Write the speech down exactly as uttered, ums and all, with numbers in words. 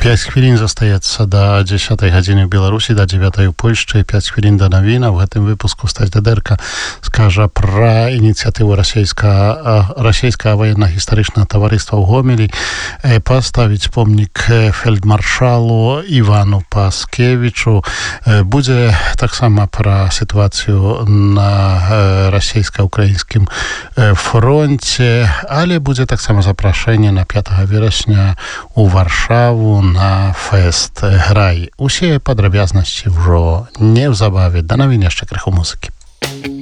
пять хвілін застаецца да дзесятай гадзіны ў Беларусі, да дзевятай у Польшчы, пять хвілін да навінаў. У гэтым выпуску Стась Дедерка скажа пра ініцыятыву расійска, расійскага военно-гістарычнага таварыства ў Гомелі паставіць помнік фельдмаршалу Івану Паскевічу. Будзе таксама пра сітуацыю на расійска-украінскім фронце, але будзе таксама запрашэнне на пятага верасня у Варшаву на фэст Грай. Усе падрабязнасці ўжо неўзабаве. Да навін яшчэ крыху музыкі.